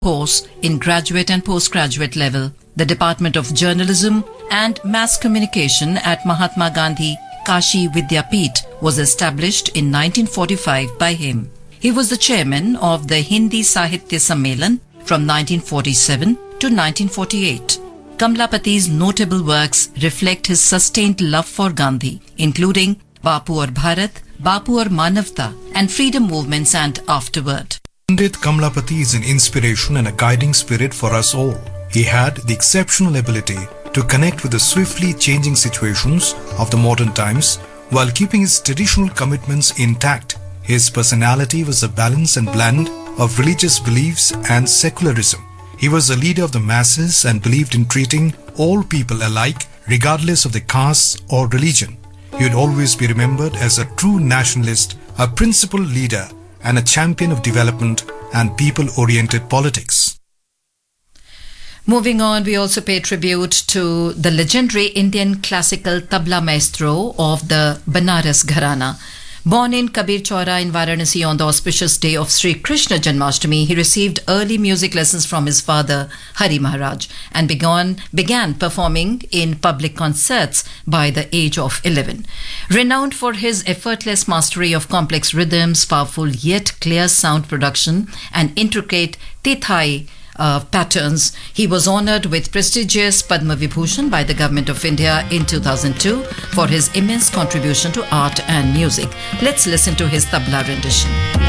course in graduate and postgraduate level. The Department of Journalism and Mass Communication at Mahatma Gandhi Kashi Vidyapeeth was established in 1945 by him. He was the chairman of the Hindi Sahitya Sammelan from 1947 to 1948. Kamlapati's notable works reflect his sustained love for Gandhi, including Bapu Aur Bharat, Bapu Aur Manavta, and freedom movements and afterward. Pandit Kamlapati is an inspiration and a guiding spirit for us all. He had the exceptional ability to connect with the swiftly changing situations of the modern times while keeping his traditional commitments intact. His personality was a balance and blend of religious beliefs and secularism. He was a leader of the masses and believed in treating all people alike, regardless of their caste or religion. He would always be remembered as a true nationalist, a principled leader, and a champion of development and people-oriented politics. Moving on, we also pay tribute to the legendary Indian classical tabla maestro of the Banaras Gharana. Born in Kabir Chaura in Varanasi on the auspicious day of Sri Krishna Janmashtami, he received early music lessons from his father, Hari Maharaj, and began performing in public concerts by the age of 11. Renowned for his effortless mastery of complex rhythms, powerful yet clear sound production, and intricate tithai patterns, he was honored with prestigious Padma Vibhushan by the Government of India in 2002 for his immense contribution to art and music. Let's listen to his tabla rendition.